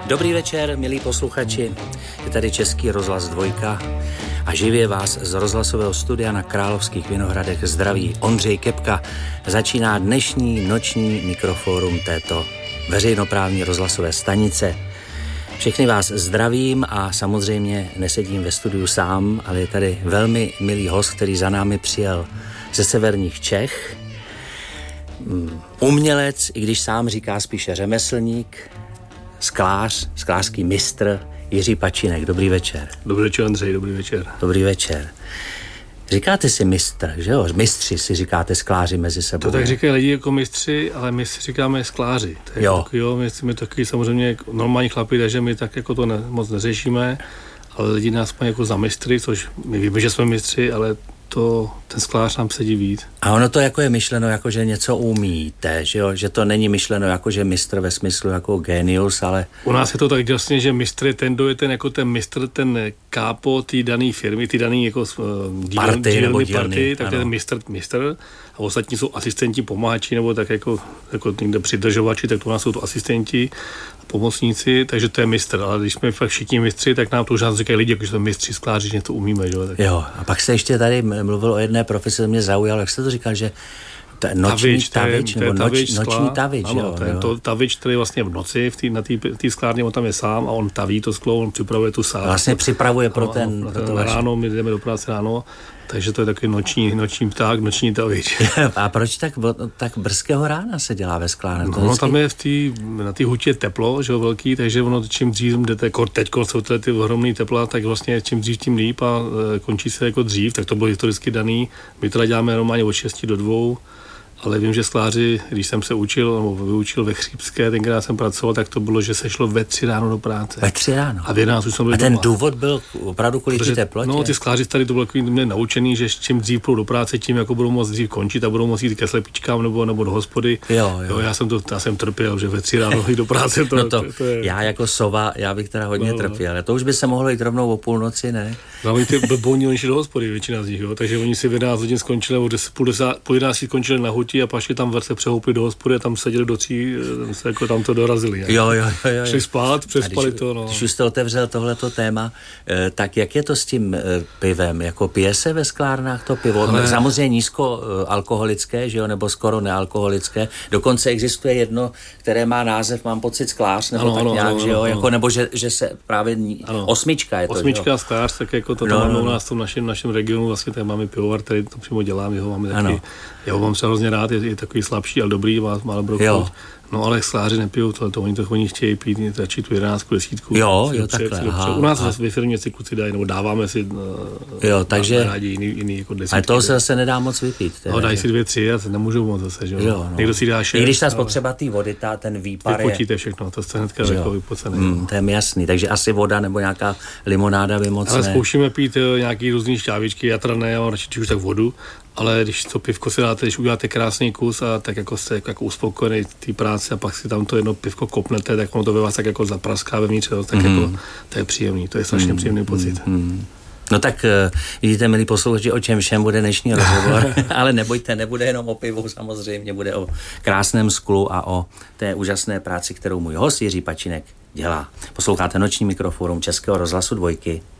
Dobrý večer, milí posluchači, je tady Český rozhlas 2 a živě vás z rozhlasového studia na Královských Vinohradech zdraví Ondřej Kepka. Začíná dnešní noční mikrofórum této veřejnoprávní rozhlasové stanice. Všechny vás zdravím a samozřejmě nesedím ve studiu sám, ale je tady velmi milý host, který za námi přijel ze severních Čech. Umělec, i když sám říká spíše řemeslník, sklář, sklářský mistr Jiří Pačinek. Dobrý večer. Dobrý večer, Andřej, dobrý večer. Dobrý večer. Říkáte si mistr, že jo? Mistři si říkáte skláři mezi sebou. To tak říkají lidi jako mistři, ale my si říkáme skláři. To je jo. Takový, jo, my taky samozřejmě normální chlapi, takže my tak jako to moc neřešíme, ale lidi nás mají jako za mistry, což my víme, že jsme mistři, ale ten sklář nám sedí víc. A ono to jako je myšleno, jako že něco umíte, že jo? Že to není myšleno jako že mistr ve smyslu jako genius, ale... U nás je to tak vlastně, že mistr je ten, kdo je ten jako ten mistr, ten kápo té dané firmy, ty dané jako dílny party, tak ten mistr a ostatní jsou asistenti, pomáhači nebo tak jako někde přidržovači, tak to u nás jsou to asistenti, pomocníci, takže to je mistr, ale když jsme fakt všichni mistři, tak nám to už nás říkají lidi, jako že jsme mistři, skláři, že to umíme, že jo. Tak... Jo, a pak se ještě tady mluvil o jedné profesi, mě zaujalo, jak jste to říkal, že noční tavič, nebo noční tavič, ano, jo. To tavič, který vlastně v noci na té sklárně, on tam je sám a on taví to sklo, on připravuje tu sáč. Vlastně připravuje pro ten ráno, my jdeme do práce ráno, takže to je takový noční pták, noční tavič. A proč tak brzkého rána se dělá ve sklárně? No, tam je na té hutě teplo, že jo, velký, takže ono čím dřív jdete, teď jsou ty ohromný tepla, tak vlastně čím dřív tím líp a končí se jako dřív, tak to bylo historicky daný. My teda děláme normálně od 6 do 2, ale vím, že skláři, když jsem se učil, nebo vyučil ve Chřípské, tenkrát jsem pracoval, tak to bylo, že se šlo ve 3 ráno do práce. Ve 3 ráno? A v 11 už jsem byl A ten doma. důvod byl opravdu kvůli té teplotě? No, ty skláři tady to bylo mě naučený, že čím dřív půjdou do práce, tím jako budou moc dřív končit a budou moct jít ke slepičkám nebo do hospody. Jo, já jsem trpěl, že ve 3 ráno jít do práce. To je... Já jako sova, já bych teda hodně trpěl, ale to už by se mohlo jít rovnou o půlnoci, ne? Hlavně ty blbouni, oni šli do hospody, většina z nich, jo? Takže oni si v 11 hodin skončili, půl 11 skončili na huti a pak šli tam se přehoupli do hospody a tam seděli do 3, tam to dorazili. Jo. Šli spát, přespali to. No. Když už jste otevřel tohleto téma, tak jak je to s tím pivem? Jako pije se ve sklárnách to pivo? Ale... Samozřejmě nízkoalkoholické, že jo, nebo skoro nealkoholické. Dokonce existuje jedno, které má název, mám pocit, sklář, nebo tak nějak, že jo, jako, nebo že se právě osmička je to, osmička, sklář, tak jako to máme u nás v tom našem regionu, vlastně tady máme pivovar, který to přímo dělám, jeho máme taky. Já ho mám třeba hrozně rád, je takový slabší, ale dobrý, má dobrou chuť. No ale skláři nepijou tohleto, oni chtějí pít radši tu 11, 10. Jo, takhle. U nás ve firmě si kluci dají, nebo dáváme si takže rádi jiný jako 10. Ale toho se zase nedá moc vypít. No dají si 2, 3 a nemůžou moc zase, že jo. Někdo si dá 6. I když ta spotřeba té vody, ten výpar je... Vypočíte všechno, to jste hnedka jako vypocený. To je mi jasný, takže asi voda nebo nějaká limonáda by moc ale zkoušíme pít nějaký různý šťávičky, jatrané, já mám radši už tak vodu. Ale když to pivko si dáte, když uděláte krásný kus a tak jako jste jako uspokojený té práce a pak si tam to jedno pivko kopnete, tak ono to ve vás tak jako zapraská vevnitř, tak jako to je příjemný, to je strašně příjemný pocit. No tak vidíte, milí posluchači, o čem všem bude dnešní rozhovor, ale nebojte, nebude jenom o pivu, samozřejmě bude o krásném sklu a o té úžasné práci, kterou můj host Jiří Pačinek dělá. Posloucháte noční mikrofórum Českého rozhlasu 2.